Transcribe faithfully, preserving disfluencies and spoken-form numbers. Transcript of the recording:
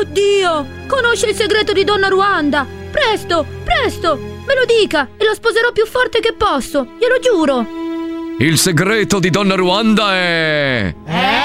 Oddio! Conosce il segreto di Donna Ruanda! Presto, presto! Me lo dica e lo sposerò più forte che posso, glielo giuro! Il segreto di Donna Ruanda è... Eh?